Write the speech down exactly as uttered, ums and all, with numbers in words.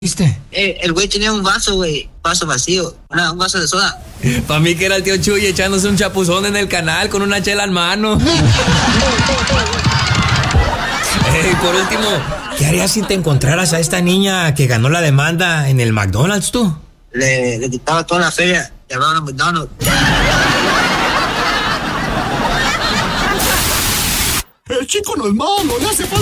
¿Viste? Eh, el güey tenía un vaso, güey, vaso vacío, una, un vaso de soda. Pa' mí que era el tío Chuy echándose un chapuzón en el canal con una chela en mano. Ey, por último, ¿qué harías si te encontraras a esta niña que ganó la demanda en el McDonald's, tú? Le, le quitaba toda la feria, llamaban a McDonald's. El chico no es malo, le hace falta